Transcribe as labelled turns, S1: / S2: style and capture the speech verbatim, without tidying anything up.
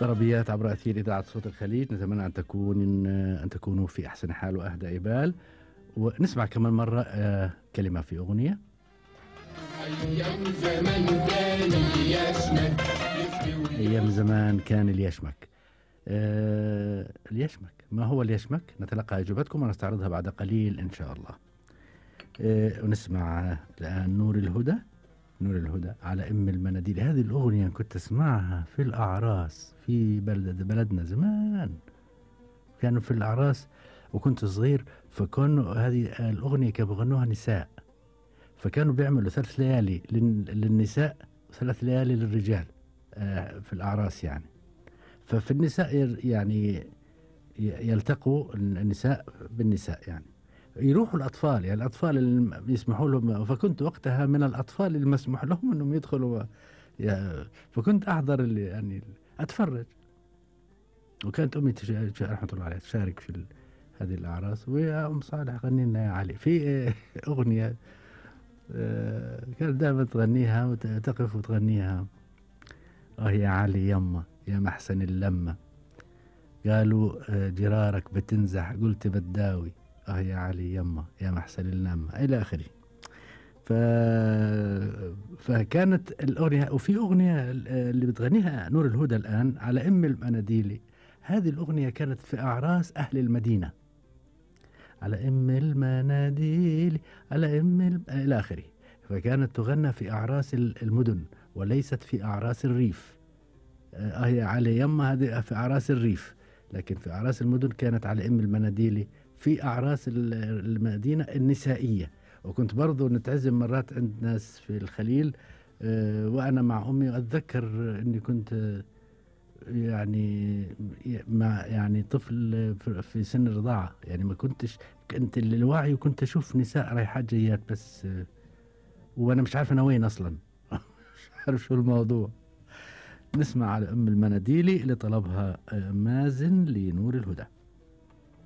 S1: طربيات عبر أثير إذاعة صوت الخليج. نتمنى أن تكون أن تكونوا في أحسن حال وأهدى بال، ونسمع كمان مرة آه كلمة في أغنية.
S2: أيام زمان كان اليشمك
S1: أيام زمان كان اليشمك. آه اليشمك، ما هو اليشمك؟ نتلقى إجابتكم ونستعرضها بعد قليل إن شاء الله. آه ونسمع الآن نور الهدى. نور الهدى على أم المناديل. هذه الأغنية كنت أسمعها في الأعراس في بلد بلدنا زمان، كانوا في الأعراس وكنت صغير، فكانوا هذه الأغنية كانوا بيغنوها نساء، فكانوا بيعملوا ثلاث ليالي للنساء وثلاث ليالي للرجال في الأعراس يعني. ففي النساء يعني يلتقوا النساء بالنساء، يعني يروحوا الأطفال، يعني الأطفال اللي يسمحوا لهم، فكنت وقتها من الأطفال اللي مسموح لهم أنهم يدخلوا، فكنت أحضر اللي يعني أتفرج. وكانت أمي رحمة الله عليها تشارك في هذه الأعراس، ويا أم صالح غني لنا يا علي في أغنية كانت دائما تغنيها وتقف وتغنيها. آه يا علي يما يا محسن اللمة، قالوا جرارك بتنزح قلت بداوي، آه يا علي يما يا محسن اللمة إلى آخره. ف... فكانت الأغنية. وفي أغنية اللي بتغنيها نور الهدى الآن على أم المناديل، هذه الأغنية كانت في أعراس أهل المدينة، على أم المناديل على أم الم... إلى آخره. فكانت تغنى في أعراس المدن وليست في أعراس الريف. آه يا علي يما هذه في أعراس الريف، لكن في أعراس المدن كانت على أم المناديل في أعراس المدينة النسائية. وكنت برضو نتعزم مرات عند ناس في الخليل آه وأنا مع أمي، أتذكر أني كنت يعني مع يعني طفل في سن الرضاعة، يعني ما كنتش كنت الوعي، وكنت أشوف نساء رايحات جيات بس آه وأنا مش عارف أنا وين أصلا مش عارف شو الموضوع. نسمع على أم المناديل اللي طلبها آه مازن لنور الهدى.